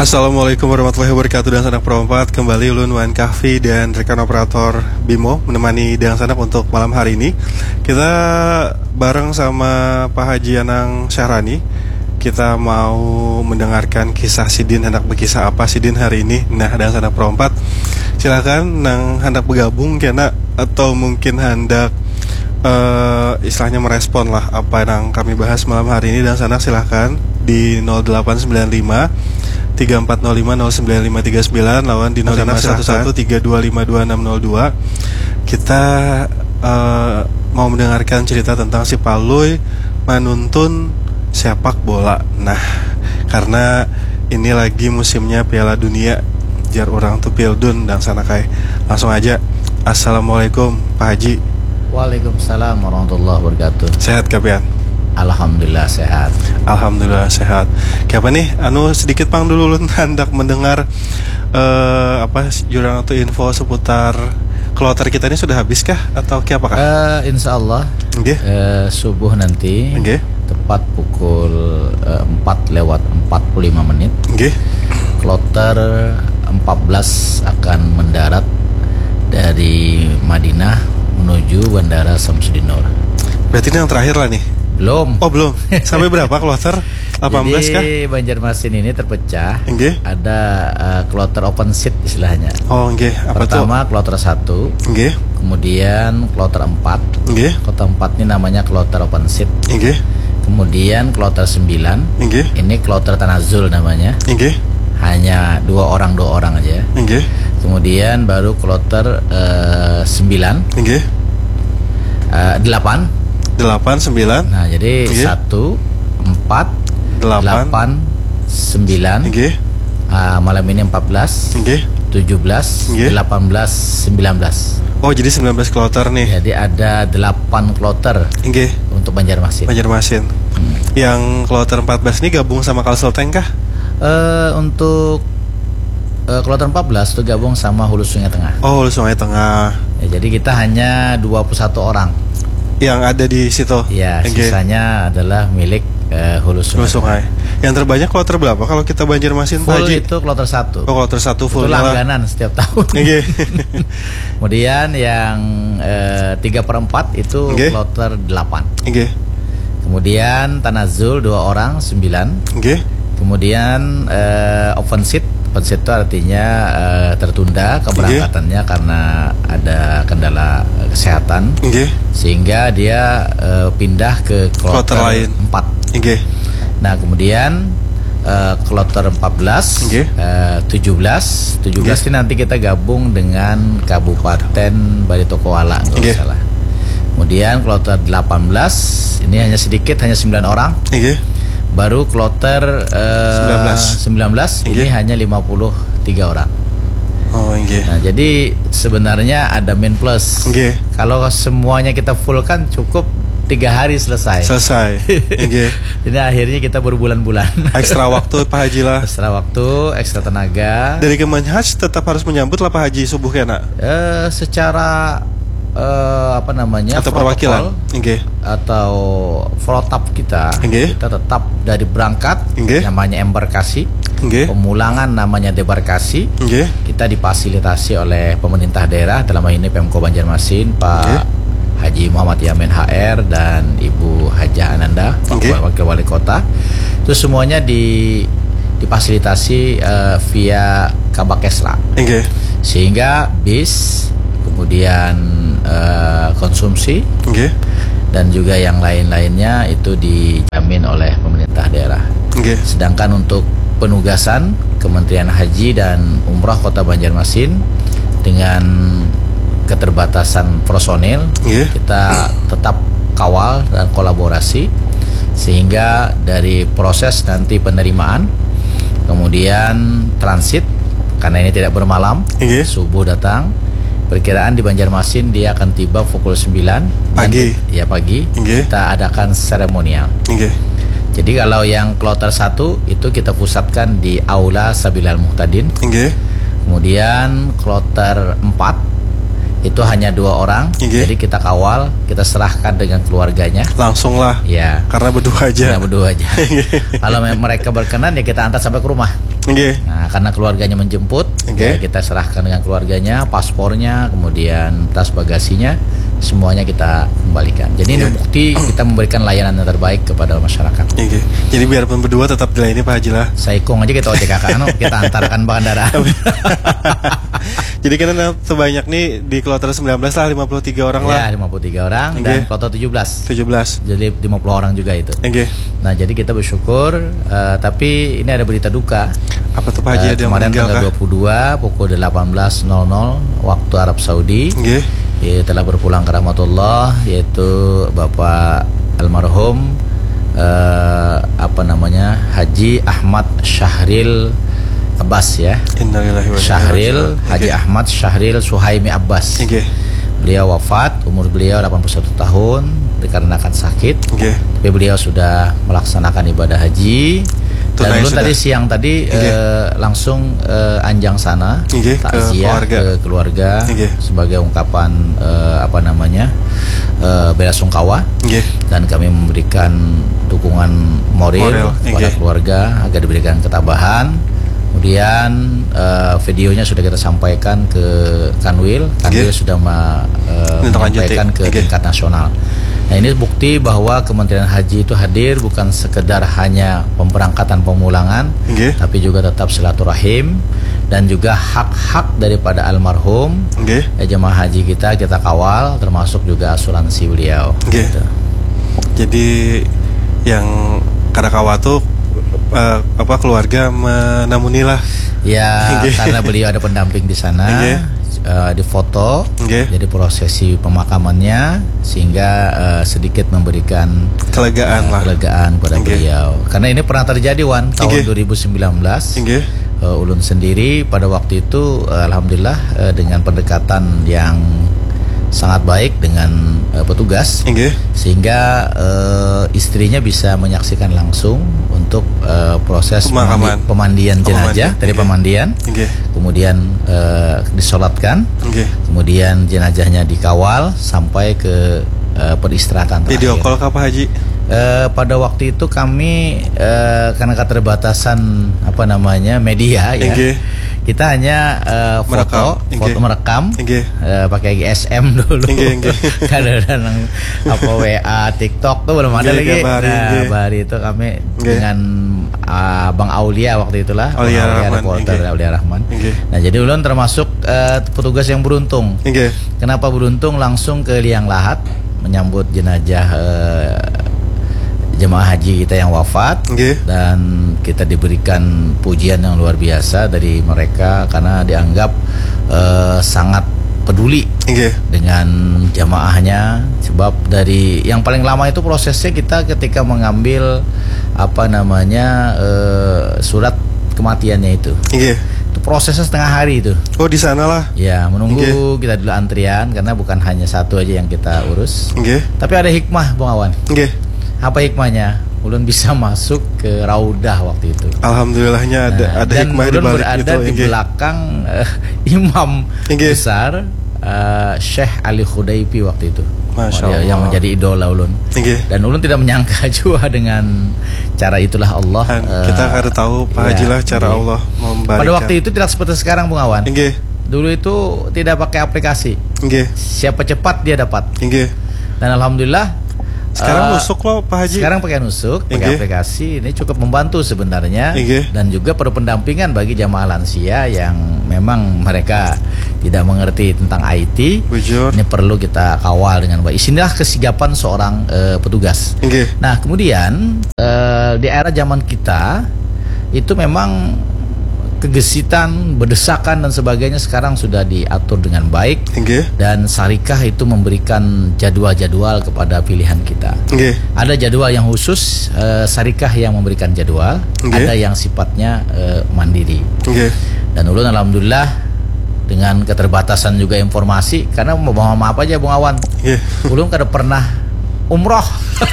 Assalamualaikum warahmatullahi wabarakatuh. Dan Sanak Perempat kembali Ulun Wan Kahfi dan rekan operator Bimo menemani Dan Sanak untuk malam hari ini. Kita bareng sama Pak Haji Anang Syahrani. Kita mau mendengarkan kisah Sidin hendak berkisah apa Sidin hari ini. Nah, Dan Sanak Perempat silakan nang hendak bergabung kena atau mungkin hendak istilahnya merespon lah apa yang kami bahas malam hari ini. Dan Sanak silahkan di 0895 3405 09539 lawan di 051132522602. Kita mau mendengarkan cerita tentang si Paluy menuntun sepak bola. Nah, karena ini lagi musimnya Piala Dunia, jar orang tuh Pildun dan sana kai. Langsung aja. Assalamualaikum Pak Haji. Waalaikumsalam warahmatullahi wabarakatuh. Sehat kapian? Alhamdulillah sehat. Alhamdulillah sehat. Kayak apa nih? Sedikit pang dulu lu hendak mendengar jurang atau info seputar kloter kita ini sudah habis kah atau kayak apa kah? Insya Allah subuh nanti tepat pukul 4:45. Kloter 14 akan mendarat dari Madinah menuju Bandara Samsudin Nur. Berarti ini yang terakhir lah nih? Belum. Oh belum. Sampai berapa kloter? 18 kah? Jadi Banjarmasin ini terpecah. Ada kloter open seat istilahnya. Oh apa pertama tuh? Kloter 1. Kemudian kloter 4. Kloter 4 ini namanya kloter open seat. Kemudian kloter 9. Ini kloter Tanazul namanya. Hanya dua orang aja. Kemudian baru kloter 9. 8, 9. Nah jadi 1, 4, 8, 9. Malam ini 14, 17, 18, 19. Oh jadi 19 kloter nih. Jadi ada 8 kloter untuk Banjarmasin. Yang kloter 14 ini gabung sama Kalsel Tank kah? Untuk kloter 14 itu gabung sama Hulu Sungai Tengah. Oh Hulu Sungai Tengah. Ya, jadi kita hanya 21 orang yang ada di situ. Ya, sisanya adalah milik Hulu Sungai. Yang terbanyak kloter berapa kalau kita Banjarmasin? Full itu kloter 1. Oh, kloter 1 full. Itu langganan setiap tahun. Kemudian yang 3/4 itu kloter 8. Kemudian Tanazul 2 orang 9. Kemudian open seat itu artinya tertunda keberangkatannya karena ada kendala kesehatan, sehingga dia pindah ke kloter lain 4. Nah kemudian kloter 14, 17 ini nanti kita gabung dengan Kabupaten Baritokuala nggak salah. Kemudian kloter 18 ini hanya sedikit, hanya 9 orang. Baru kloter 19 ini hanya 53 orang. Nah jadi sebenarnya ada min plus. Kalau semuanya kita full kan cukup 3 hari selesai. Jadi akhirnya kita berbulan-bulan. Ekstra waktu Pak Haji lah. Ekstra waktu, ekstra tenaga. Dari Kemenhaj tetap harus menyambut lah Pak Haji subuh kena. Secara atau perwakilan atau protap kita tetap dari berangkat namanya embarkasi, pemulangan namanya debarkasi. Kita difasilitasi oleh pemerintah daerah, dalam hal ini Pemko Banjarmasin, Pak Haji Muhammad Yamin HR dan Ibu Hajah Ananda, Wakil Wali Kota. Itu semuanya difasilitasi via Kabakesla, sehingga bis, kemudian konsumsi, dan juga yang lain-lainnya itu dijamin oleh pemerintah daerah. Sedangkan untuk penugasan Kementerian Haji dan Umrah Kota Banjarmasin dengan keterbatasan personil, kita tetap kawal dan kolaborasi, sehingga dari proses nanti penerimaan, kemudian transit, karena ini tidak bermalam, subuh datang. Perkiraan di Banjarmasin dia akan tiba pukul 9 pagi. Kita adakan seremonial. Jadi kalau yang kloter 1 itu kita pusatkan di Aula Sabilal Muhtadin. Kemudian kloter 4 itu hanya 2 orang, jadi kita kawal, kita serahkan dengan keluarganya. Langsung lah, ya. Karena berdua aja. Kalau mereka berkenan ya kita antar sampai ke rumah. Nah, karena keluarganya menjemput, ya kita serahkan dengan keluarganya, paspornya, kemudian tas bagasinya, semuanya kita kembalikan. Jadi ini bukti kita memberikan layanan yang terbaik kepada masyarakat. Jadi biarpun berdua tetap dilayani Pak Haji lah. Saikong aja kita ojek kakak, kita antarkan bandara. Jadi kan sebanyak nih di kloter 19 lah 53 orang lah. Ya, 53 orang dan kloter 17. Jadi 50 orang juga itu. Nah, jadi kita bersyukur, tapi ini ada berita duka. Apa tuh Pak Haji? Kemarin tanggal 22 pukul 18.00 waktu Arab Saudi. Telah berpulang ke rahmatullah, yaitu Bapak almarhum Haji Ahmad Syahril Abbas ya. Haji Ahmad Syahril Suhaimi Abbas. Beliau wafat, umur beliau 81 tahun dikarenakan sakit. Tapi beliau sudah melaksanakan ibadah haji. Dan belum tadi siang tadi langsung anjang sana takziah ke keluarga sebagai ungkapan bela sungkawa, dan kami memberikan dukungan moral kepada keluarga agar diberikan ketabahan. Kemudian videonya sudah kita sampaikan ke Kanwil sudah menyampaikan ke tingkat nasional. Nah, ini bukti bahwa Kementerian Haji itu hadir bukan sekedar hanya pemberangkatan pemulangan, tapi juga tetap silaturahim dan juga hak-hak daripada almarhum jemaah haji kita kawal, termasuk juga asuransi beliau. Gitu. Jadi yang Kadakawa tuh keluarga menamunilah ya, karena beliau ada pendamping di sana. Di foto, jadi prosesi pemakamannya sehingga sedikit memberikan kelegaan kepada beliau. Karena ini pernah terjadi tahun 2019. Ulun sendiri pada waktu itu alhamdulillah dengan pendekatan yang sangat baik dengan petugas, sehingga istrinya bisa menyaksikan langsung untuk proses pemandian jenazah dari pemandian, kemudian disolatkan, kemudian jenazahnya dikawal sampai ke peristirahatan terakhir. Video call Pak Haji? Pada waktu itu kami karena keterbatasan media ya. Kita hanya foto merekam pakai GSM dulu. Kadang-kadang WA, TikTok tuh belum ada lagi. Bahari itu kami dengan Bang Aulia waktu itulah, Aulia Rahman. Nah, jadi ulun termasuk petugas yang beruntung. Kenapa beruntung? Langsung ke Liang Lahat menyambut jenazah jemaah haji kita yang wafat, dan kita diberikan pujian yang luar biasa dari mereka karena dianggap sangat peduli dengan jamaahnya. Sebab dari yang paling lama itu prosesnya kita ketika mengambil surat kematiannya itu. Itu prosesnya setengah hari itu. Oh, di sana lah. Ya, menunggu kita dulu antrian karena bukan hanya satu aja yang kita urus. Tapi ada hikmah, Bung Awan. Apa hikmahnya? Ulun bisa masuk ke Raudah waktu itu. Alhamdulillahnya ada hikmah di balik itu. Dan ulun berada di belakang imam besar Syekh Ali Khudaipi waktu itu. Masya Allah. Yang menjadi idola ulun. Dan ulun tidak menyangka juga dengan cara itulah Allah. Kita harus tahu Pak Haji lah cara Allah memberikan. Pada waktu itu tidak seperti sekarang, Bung Awan. Dulu itu tidak pakai aplikasi. Siapa cepat dia dapat. Dan alhamdulillah sekarang nusuk loh Pak Haji. Sekarang pakai nusuk, pakai aplikasi. Ini cukup membantu sebenarnya. Dan juga perlu pendampingan bagi jamaah lansia yang memang mereka tidak mengerti tentang IT. Ini perlu kita kawal dengan baik. Inilah kesigapan seorang petugas. Nah, kemudian di era zaman kita itu memang kegesitan, berdesakan dan sebagainya sekarang sudah diatur dengan baik. Dan Syarikah itu memberikan jadwal-jadwal kepada pilihan kita. Ada jadwal yang khusus, Syarikah yang memberikan jadwal. Ada yang sifatnya mandiri. Dan ulun alhamdulillah dengan keterbatasan juga informasi, karena mau maaf aja Bung Awan, ulun kada pernah umroh.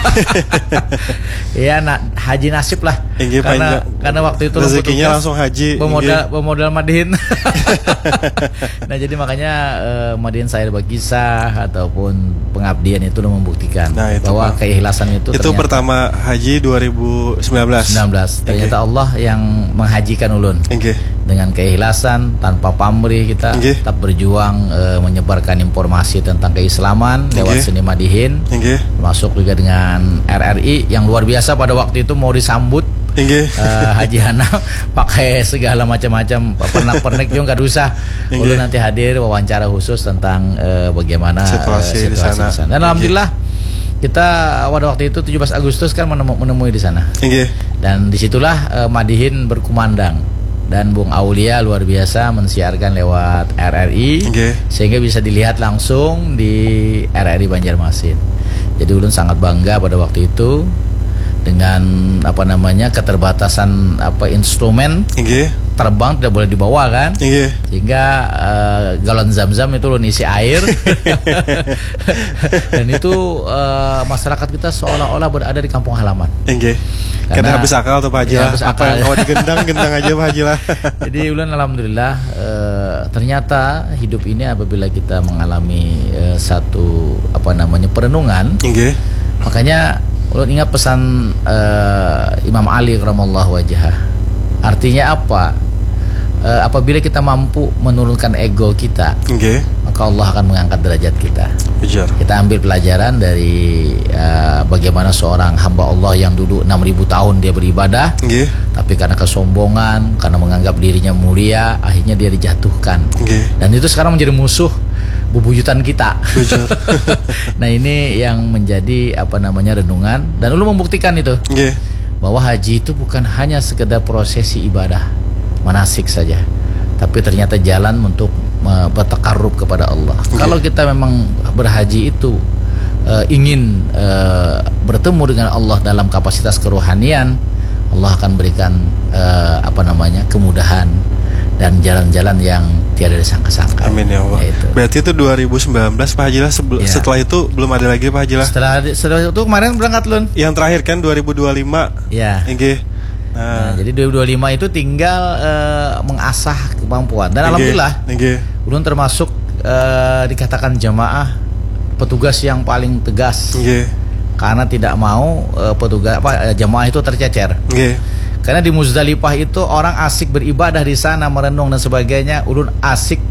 Ya, haji nasib lah. Karena waktu itu rezekinya langsung haji. Bermodal Madihin. Nah, jadi makanya Madihin saya berkisah ataupun pengabdian itu membuktikan bahwa keikhlasan itu. Itu pertama haji 2019. Ternyata Allah yang menghajikan ulun. Dengan keikhlasan, tanpa pamrih kita tetap berjuang menyebarkan informasi tentang keislaman lewat seni Madihin. Masuk juga dengan RRI yang luar biasa pada waktu itu mau disambut Haji Hana pakai segala macam-macam pernak-pernik juga nggak usah. Lalu nanti hadir wawancara khusus tentang bagaimana situasi di sana. Dan alhamdulillah kita pada waktu itu 17 Agustus kan menemui di sana. Dan disitulah Madihin berkumandang. Dan Bung Aulia luar biasa mensiarkan lewat RRI sehingga bisa dilihat langsung di RRI Banjarmasin. Jadi ulun sangat bangga pada waktu itu dengan keterbatasan instrumen terbang tidak boleh dibawa kan, sehingga galon zam-zam itu ulun isi air. Dan itu masyarakat kita seolah-olah berada di kampung halaman. Karena habis akal tuh Pak Haji lah. Apa yang mau digendang aja Pak Haji lah. Jadi ulun alhamdulillah ternyata hidup ini apabila kita mengalami satu perenungan. Makanya ulun ingat pesan Imam Ali karamallahu wajhah. Artinya apa? Apabila kita mampu menurunkan ego kita, maka Allah akan mengangkat derajat kita. Kita ambil pelajaran dari bagaimana seorang hamba Allah yang dulu 6.000 tahun dia beribadah, tapi karena kesombongan, karena menganggap dirinya mulia, akhirnya dia dijatuhkan. Dan itu sekarang menjadi musuh bebuyutan kita. Nah, ini yang menjadi renungan, dan lu membuktikan itu bahwa haji itu bukan hanya sekedar prosesi ibadah manasik saja, tapi ternyata jalan untuk bertakarrub kepada Allah. Kalau kita memang berhaji itu ingin bertemu dengan Allah dalam kapasitas kerohanian, Allah akan berikan kemudahan dan jalan-jalan yang tiada disangka-sangka. Amin ya Allah. Berarti itu 2019 Pak Haji lah. Setelah itu belum ada lagi Pak Haji lah. Setelah itu kemarin berangkat Lun. Yang terakhir kan 2025. Ya. Nah, jadi 2025 itu tinggal mengasah kemampuan. Dan alhamdulillah ulun termasuk dikatakan jamaah petugas yang paling tegas. Karena tidak mau jamaah itu tercecer. Karena di Muzdalifah itu orang asik beribadah di sana, merenung dan sebagainya. Ulun asik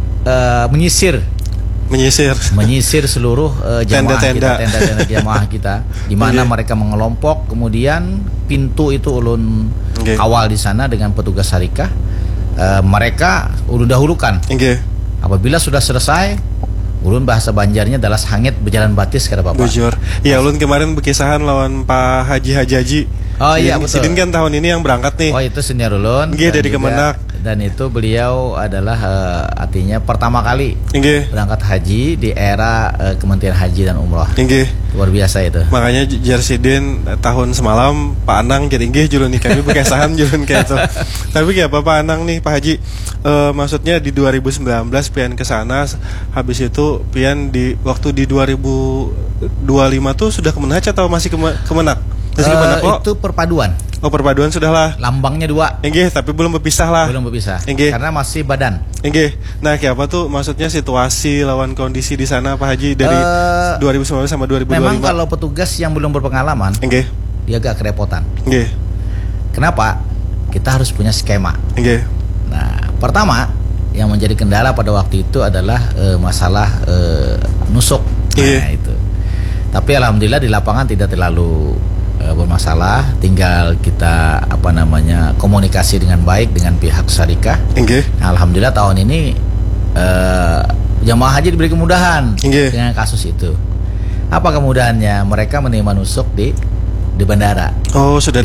menyisir seluruh tenda-tenda jamaah kita, di mana mereka mengelompok. Kemudian pintu itu ulun kawal di sana dengan petugas syarikah. Mereka ulun dahulukan. Apabila sudah selesai, ulun bahasa Banjarnya dalas hangit berjalan batis kata Bapak. Ya, ulun kemarin berkisahan lawan Pak Haji. Oh iya betul. Sidin kan tahun ini yang berangkat nih. Oh, itu senior ulun. Dari Kemenak. Dan itu beliau adalah artinya pertama kali berangkat haji di era Kementerian Haji dan Umroh. Luar biasa itu. Makanya Jarsidin tahun semalam Pak Anang jadi julun nih kami berkesahan julun kayak itu. Tapi kayak Pak Anang nih Pak Haji, maksudnya di 2019 pian ke sana, habis itu pian di waktu di 2025 tuh sudah Kemenhaj atau masih Kemenak? Itu perpaduan. Oh, perpaduan sudah lah. Lambangnya 2. Tapi belum berpisah lah. Belum berpisah. Karena masih badan. Nah, kayak apa tuh maksudnya situasi lawan kondisi di sana Pak Haji dari 2019 sama 2025? Memang kalau petugas yang belum berpengalaman, dia agak kerepotan. Kenapa? Kita harus punya skema. Nah, pertama yang menjadi kendala pada waktu itu adalah masalah nusuk. Nah, itu. Tapi alhamdulillah di lapangan tidak terlalu bermasalah, tinggal kita komunikasi dengan baik dengan pihak syarikah. Nah, alhamdulillah tahun ini jamaah haji diberi kemudahan dengan kasus itu. Apa kemudahannya? Mereka menerima nusuk di bandara. Oh, sudah